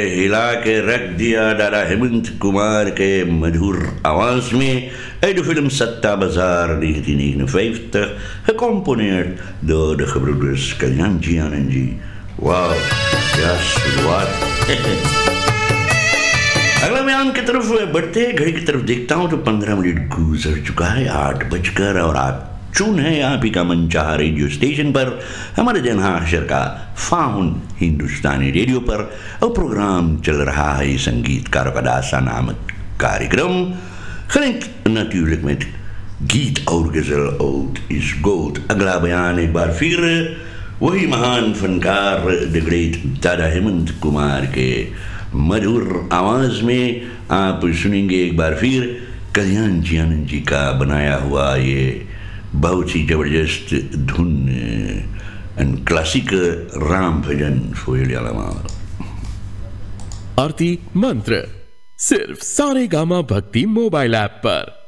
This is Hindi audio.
हिला के रख दिया दादा हेमंत कुमार के मधुर आवाज में uit de film Satta Bazaar 1959, gecomponeerd door de gebroeders Kalyanji Anandji. Wauw, क्या शुरुआत। अगला बयान की तरफ बढ़ते घड़ी की तरफ देखता हूँ तो 15 मिनट गुजर चुका है, 8 बजकर और आप चून है आप ही का मनचाहा रेडियो स्टेशन पर, हमारे जनहा अक्षर का फाउन हिंदुस्तानी रेडियो पर, और प्रोग्राम चल रहा है संगीतकार का दासा नामक कार्यक्रम। Klinkt natuurlijk met गीत और गजल ओट इस गोट। अगला बयान एक बार फिर वही महान फनकार द ग्रेट दादा हेमंत कुमार के मधुर आवाज में आप सुनेंगे एक बार फिर कल्याणजी आनंद जी का बनाया हुआ ये बहुत ही जबरदस्त धुन एंड क्लासिक राम भजन फोयलियालामाल। आरती मंत्र सिर्फ सारेगामा भक्ति मोबाइल ऐप पर।